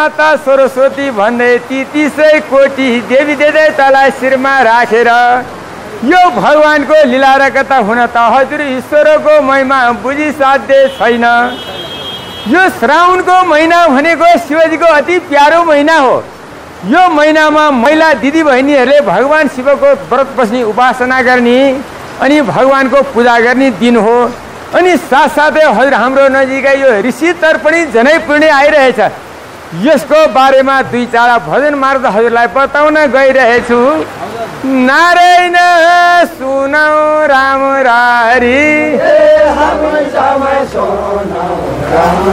माता सरस्वती भन्दै ती 30 कोटी देवी देवतालाई शिरमा राखेर यो भगवानको लीला र कथा हुन त हजुर ईश्वरको महिमा बुझी साध्य छैन। यो श्रावणको महिना भनेको शिवजीको अति प्यारो महिना हो। यो महिनामा महिला दिदी बहिनीहरूले भगवान शिवको व्रत बस्ने उपासना गर्ने अनि भगवानको पूजा गर्ने दिन हो। अनि साथसाथै हजुर हाम्रो नजिकै यो ऋषि तर्पणी जनै पूर्णे आइरहेछ। यसको बारेमा 2-4 भजन मार्ग हजुरलाई बताउन गइरहेछु। नारायण सुनौ राम रारी, हम समय सुनौ राम